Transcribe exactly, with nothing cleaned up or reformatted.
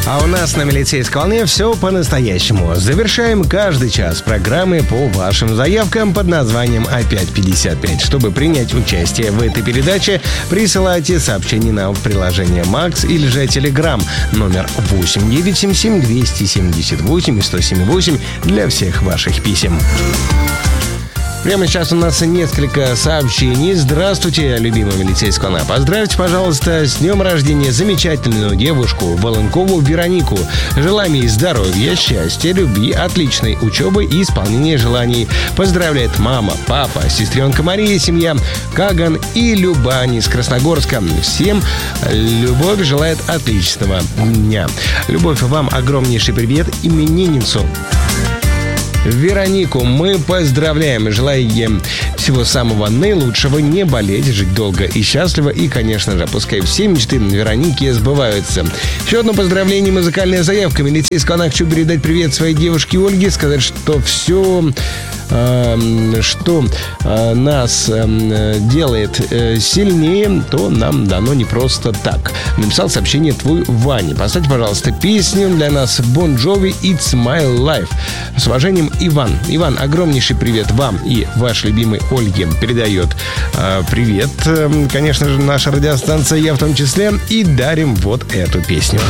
А у нас на милицейской волне все по-настоящему. Завершаем каждый час программы по вашим заявкам под названием «Опять пятьдесят пять». Чтобы принять участие в этой передаче, присылайте сообщение нам в приложение Макс или же Telegram номер восемь девять семь семь двести семьдесят восемь сто семь восемь для всех ваших писем. Прямо сейчас у нас несколько сообщений. Здравствуйте, любимая милицейская волна. Поздравьте, пожалуйста, с днем рождения замечательную девушку Волынкову Веронику. Желаем ей здоровья, счастья, любви, отличной учебы и исполнения желаний. Поздравляет мама, папа, сестренка Мария, семья Каган и Любань из Красногорска. Всем любовь желает отличного дня. Любовь, вам огромнейший привет именинницу Веронику мы поздравляем и желаем всего самого наилучшего, не болеть, жить долго и счастливо. И, конечно же, пускай все мечты Вероники сбываются. Еще одно поздравление, музыкальная заявка. Милицейская волна, хочу передать привет своей девушке Ольге, сказать, что все, э, что э, нас э, делает э, сильнее, то нам дано не просто так. Написал сообщение твой Ваня. Поставьте, пожалуйста, песню для нас Bon Jovi «It's My Life». С уважением, Иван. Иван, огромнейший привет вам и ваш любимый Ольге передает э, привет. Э, конечно же, наша радиостанция, я в том числе, и дарим вот эту песню.